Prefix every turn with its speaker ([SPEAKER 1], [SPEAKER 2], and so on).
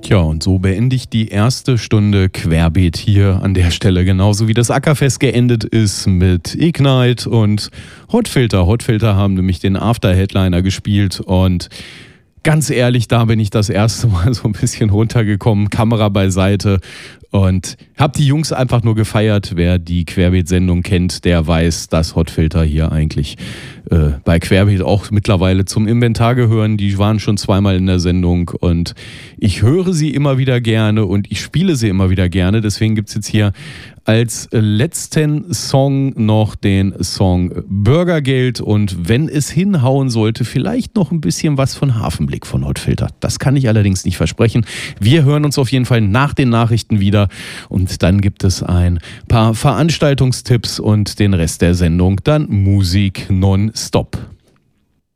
[SPEAKER 1] Tja, und so beende ich die erste Stunde Querbeet hier an der Stelle, genauso wie das Ackerfest geendet ist mit Ignite und Hotfilter. Hotfilter haben nämlich den After-Headliner gespielt und ganz ehrlich, da bin ich das erste Mal so ein bisschen runtergekommen, Kamera beiseite und habe die Jungs einfach nur gefeiert. Wer die Querbeet-Sendung kennt, der weiß, dass Hotfilter hier eigentlich bei Querbeet auch mittlerweile zum Inventar gehören. Die waren schon zweimal in der Sendung und ich höre sie immer wieder gerne und ich spiele sie immer wieder gerne. Deswegen gibt es jetzt hier als letzten Song noch den Song Bürgergeld und wenn es hinhauen sollte, vielleicht noch ein bisschen was von Hafenblick von Hotfilter. Das kann ich allerdings nicht versprechen. Wir hören uns auf jeden Fall nach den Nachrichten wieder und dann gibt es ein paar Veranstaltungstipps und den Rest der Sendung dann Musik non-stop.